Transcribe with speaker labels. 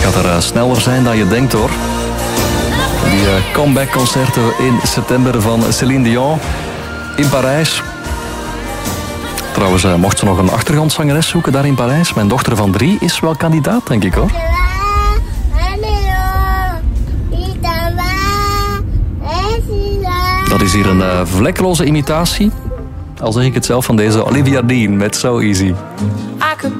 Speaker 1: gaat er sneller zijn dan je denkt, hoor. Die comeback-concerten in september van Céline Dion in Parijs. Trouwens, mocht ze nog een achtergrondzangeres zoeken daar in Parijs? Mijn dochter van 3 is wel kandidaat, denk ik, hoor. Dat is hier een vlekkeloze imitatie, al zeg ik het zelf, van deze Olivia Dean met So Easy.
Speaker 2: I could